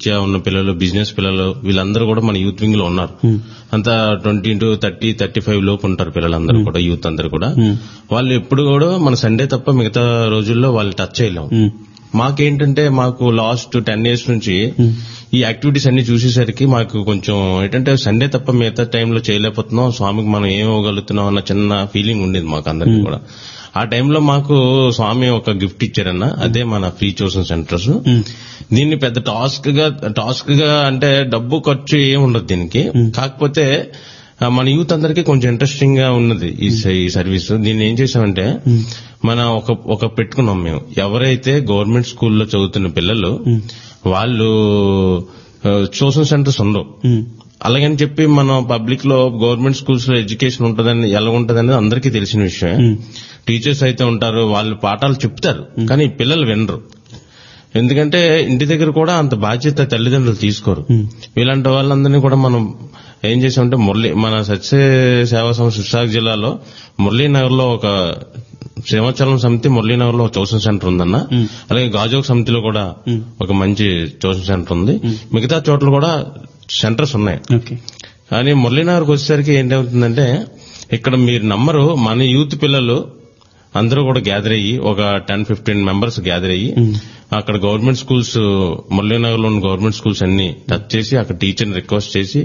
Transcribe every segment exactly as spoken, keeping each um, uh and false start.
రీత్యా ఉన్న పిల్లలు, బిజినెస్ పిల్లలు, వీళ్ళందరూ కూడా మన యూత్ వింగ్ లో ఉన్నారు. అంతా twenty to thirty thirty five లోపు ఉంటారు పిల్లలందరూ కూడా, యూత్ అందరూ కూడా. వాళ్ళు ఎప్పుడు కూడా మన సండే తప్ప మిగతా రోజుల్లో వాళ్ళు టచ్ చేయలేము. మాకేంటంటే మాకు లాస్ట్ టెన్ ఇయర్స్ నుంచి ఈ యాక్టివిటీస్ అన్ని చూసేసరికి మాకు కొంచెం ఏంటంటే సండే తప్ప మిగతా టైంలో చేయలేకపోతున్నాం, స్వామికి మనం ఏం ఇవ్వగలుగుతున్నాం అన్న చిన్న ఫీలింగ్ ఉండేది మాకు అందరికి కూడా. ఆ టైంలో మాకు స్వామి ఒక గిఫ్ట్ ఇచ్చారన్న, అదే మన ఫ్రీ ట్యూషన్ సెంటర్స్. దీన్ని పెద్ద టాస్క్ గా టాస్క్ గా అంటే డబ్బు ఖర్చు ఏం ఉండదు దీనికి, కాకపోతే మన యూత్ అందరికీ కొంచెం ఇంట్రెస్టింగ్ గా ఉన్నది ఈ సర్వీస్. దీన్ని ఏం చేసామంటే మన ఒక ఒక పెట్టుకున్నాం మేము, ఎవరైతే గవర్నమెంట్ స్కూల్లో చదువుతున్న పిల్లలు వాళ్ళు ట్యూషన్ సెంటర్స్ ఉండవు, అలాగని చెప్పి మనం పబ్లిక్ లో గవర్నమెంట్ స్కూల్స్ లో ఎడ్యుకేషన్ ఉంటుందని ఎలా ఉంటుందనేది అందరికీ తెలిసిన విషయం. టీచర్స్ అయితే ఉంటారు, వాళ్ళు పాఠాలు చెప్తారు, కానీ పిల్లలు వినరు. ఎందుకంటే ఇంటి దగ్గర కూడా అంత బాధ్యత తల్లిదండ్రులు తీసుకోరు. ఇలాంటి వాళ్ళందరినీ కూడా మనం ఏం చేసామంటే మురళీ మన సత్య సేవా సంస్థ విశాఖ జిల్లాలో మురళీనగర్ లో ఒక సింహాచలం సమితి మురళీనగర్ లో ఒక ట్యూషన్ సెంటర్ ఉందన్న, అలాగే గాజోక్ సమితిలో కూడా ఒక మంచి ట్యూషన్ సెంటర్ ఉంది. మిగతా చోట్ల కూడా సెంటర్స్ ఉన్నాయి. కానీ మురళీనగర్కి వచ్చేసరికి ఏంటవుతుందంటే ఇక్కడ మీరు నమ్మరు, మన యూత్ పిల్లలు అందరూ కూడా గ్యాదర్ అయ్యి ఒక టెన్ ఫిఫ్టీన్ మెంబర్స్ గ్యాదర్ అయ్యి అక్కడ గవర్నమెంట్ స్కూల్స్ మురళీనగర్ లో ఉన్న గవర్నమెంట్ స్కూల్స్ అన్ని టచ్ చేసి అక్కడ టీచర్ని రిక్వెస్ట్ చేసి,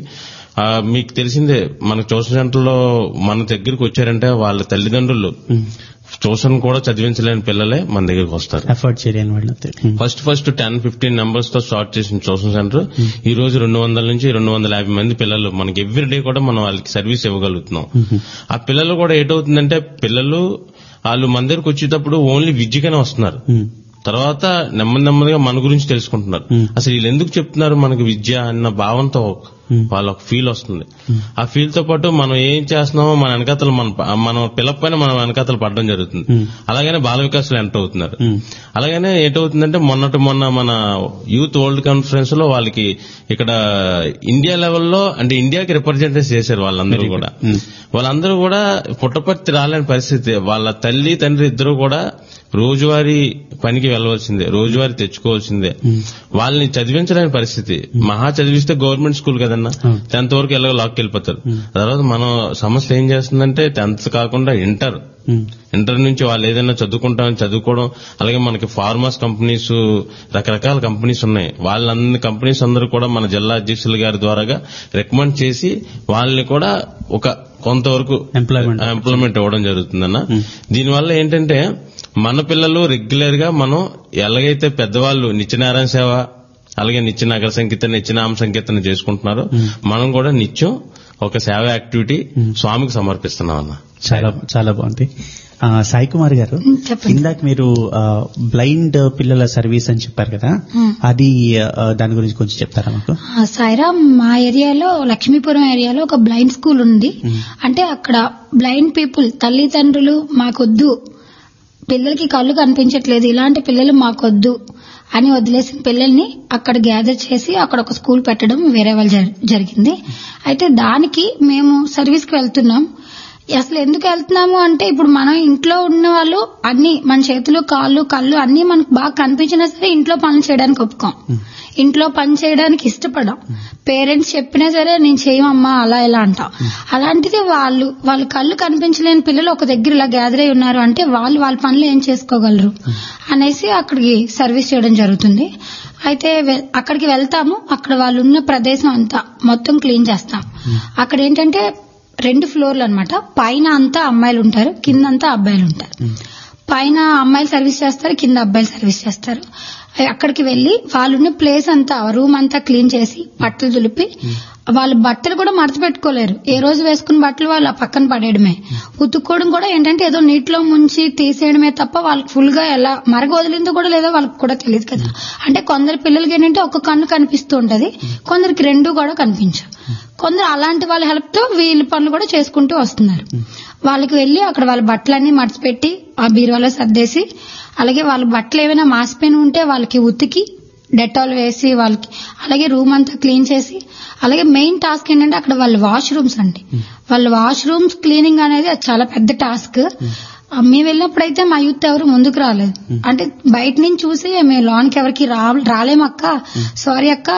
మీకు తెలిసిందే మన ట్యూషన్ సెంటర్ లో మన దగ్గరికి వచ్చారంటే వాళ్ళ తల్లిదండ్రులు ట్యూషన్ కూడా చదివించలేని పిల్లలే మన దగ్గరికి వస్తారు. ఎఫర్ట్ చేయలేని వాళ్ళు first first ten fifteen members తో స్టార్ట్ చేసిన ట్యూషన్ సెంటర్ ఈ రోజు రెండు వందల నుంచి రెండు వందల యాభై మంది పిల్లలు మనకి ఎవ్రీ డే కూడా మనం వాళ్ళకి సర్వీస్ ఇవ్వగలుగుతున్నాం. ఆ పిల్లలు కూడా ఏటవుతుందంటే పిల్లలు వాళ్ళు మన దగ్గరకు వచ్చేటప్పుడు ఓన్లీ విద్యగానే వస్తున్నారు, తర్వాత నెమ్మది నెమ్మదిగా మన గురించి తెలుసుకుంటున్నారు. అసలు వీళ్ళు ఎందుకు చెప్తున్నారు మనకు విద్య అన్న భావంతో వాళ్ళకి ఫీల్ వస్తుంది. ఆ ఫీల్ తో పాటు మనం ఏం చేస్తున్నామో మన వెనకాతలు మన మన పిల్లపైన మన వెనకాతలు పడడం జరుగుతుంది. అలాగనే బాల వికాసులు ఎంటర్ అవుతున్నారు. అలాగనే ఏంటవుతుందంటే మొన్నటి మొన్న మన యూత్ వరల్డ్ కాన్ఫరెన్స్ లో వాళ్ళకి ఇక్కడ ఇండియా లెవెల్లో అంటే ఇండియాకి రిప్రజెంటేషన్ చేశారు వాళ్ళందరూ కూడా. వాళ్ళందరూ కూడా పుట్టపర్తి రాలేని పరిస్థితి, వాళ్ళ తల్లి తండ్రి ఇద్దరు కూడా రోజువారీ పనికి వెళ్లవలసిందే, రోజువారీ తెచ్చుకోవాల్సిందే. వాళ్ళని చదివించలేని పరిస్థితి. మహా చదివిస్తే గవర్నమెంట్ స్కూల్ కదన్నా, టెన్త్ వరకు ఎలాగో లాక్కి వెళ్ళిపోతారు. తర్వాత మనం సమస్య ఏం చేస్తుందంటే టెన్త్ కాకుండా ఇంటర్ ఇంటర్ నుంచి వాళ్ళు ఏదైనా చదువుకుంటామని చదువుకోవడం, అలాగే మనకి ఫార్మర్స్ కంపెనీస్ రకరకాల కంపెనీస్ ఉన్నాయి. వాళ్ళన్ని కంపెనీస్ అందరూ కూడా మన జిల్లా అధ్యక్షుల గారి ద్వారాగా రికమెండ్ చేసి వాళ్ళని కూడా ఒక కొంతవరకు ఎంప్లాయ్మెంట్ ఇవ్వడం జరుగుతుందన్న. దీనివల్ల ఏంటంటే మన పిల్లలు రెగ్యులర్ గా మనం ఎలాగైతే పెద్దవాళ్ళు నిత్యనారాయణ సేవ అలాగే నిత్య నగర సంకీర్తన నిత్యనామ సంకీర్తన చేసుకుంటున్నారో మనం కూడా నిత్యం ఒక సేవ యాక్టివిటీ స్వామికి సమర్పిస్తున్నాం అన్న. చాలా చాలా బాగుంది. సాయి కుమార్ గారు, ఇందాక మీరు బ్లైండ్ పిల్లల సర్వీస్ అని చెప్పారు కదా, అది దాని గురించి కొంచెం చెప్తారా మాకు? సాయిరామ్, మా ఏరియాలో లక్ష్మీపురం ఏరియాలో ఒక బ్లైండ్ స్కూల్ ఉంది. అంటే అక్కడ బ్లైండ్ పీపుల్ తల్లిదండ్రులు మాకొద్దు, పిల్లలకి కళ్ళు కనిపించట్లేదు, ఇలాంటి పిల్లలు మాకొద్దు అని వదిలేసిన పిల్లల్ని అక్కడ గ్యాదర్ చేసి అక్కడ ఒక స్కూల్ పెట్టడం వేరే వాళ్ళు జరిగింది. అయితే దానికి మేము సర్వీస్కి వెళ్తున్నాం. అసలు ఎందుకు వెళ్తున్నాము అంటే ఇప్పుడు మనం ఇంట్లో ఉన్న వాళ్ళు అన్ని మన చేతులు కాళ్ళు కళ్ళు అన్ని మనకు బాగా కనిపించినా సరే ఇంట్లో పనులు చేయడానికి ఒప్పుకోం, ఇంట్లో పని చేయడానికి ఇష్టపడం. పేరెంట్స్ చెప్పినా సరే నేను చేయమమ్మా అలా ఇలా అంటాం. అలాంటిది వాళ్ళు వాళ్ళ కళ్ళు కనిపించలేని పిల్లలు ఒక దగ్గర ఇలా గ్యాదర్ అయి ఉన్నారు అంటే వాళ్ళు వాళ్ళ పనులు ఏం చేసుకోగలరు అనేసి అక్కడికి సర్వీస్ చేయడం జరుగుతుంది. అయితే అక్కడికి వెళ్తాము, అక్కడ వాళ్ళు ఉన్న ప్రదేశం అంతా మొత్తం క్లీన్ చేస్తాం. అక్కడ ఏంటంటే రెండు ఫ్లోర్లు అన్నమాట. పైన అంతా అమ్మాయిలు ఉంటారు, కింద అంతా అబ్బాయిలు ఉంటారు. పైన అమ్మాయిలు సర్వీస్ చేస్తారు, కింద అబ్బాయిలు సర్వీస్ చేస్తారు. అక్కడికి వెళ్లి వాళ్ళున్న ప్లేస్ అంతా రూమ్ అంతా క్లీన్ చేసి బట్టలు దులిపి, వాళ్ళ బట్టలు కూడా మడత పెట్టుకోలేరు, ఏ రోజు వేసుకున్న బట్టలు వాళ్ళు పక్కన పడేయడమే. ఉతుక్కోవడం కూడా ఏంటంటే ఏదో నీటిలో ముంచి తీసేయడమే తప్ప వాళ్ళకి ఫుల్ గా ఎలా మరగ వదిలిందో కూడా లేదో వాళ్ళకి కూడా తెలియదు కదా. అంటే కొందరు పిల్లలకి ఏంటంటే ఒక కన్ను కనిపిస్తూ ఉంటది, కొందరికి రెండు కూడా కనిపించవు. కొందరు అలాంటి వాళ్ళ హెల్ప్ తో వీళ్ళ పనులు కూడా చేసుకుంటూ వస్తున్నారు. వాళ్ళకి వెళ్లి అక్కడ వాళ్ళ బట్టలన్నీ మడచిపెట్టి ఆ బీరువాలో సర్దేసి, అలాగే వాళ్ళ బట్టలు ఏమైనా మాసిపోయిన ఉంటే వాళ్ళకి ఉతికి డెటాల్ వేసి వాళ్ళకి, అలాగే రూమ్ అంతా క్లీన్ చేసి, అలాగే మెయిన్ టాస్క్ ఏంటంటే అక్కడ వాళ్ళ వాష్రూమ్స్ అండి, వాళ్ళ వాష్రూమ్స్ క్లీనింగ్ అనేది చాలా పెద్ద టాస్క్. మేము వెళ్ళినప్పుడైతే మా యూత్ ఎవరు ముందుకు రాలేదు. అంటే బయట నుంచి చూసి మేము లోన్కి ఎవరికి రాలేమక్క, సారీ అక్క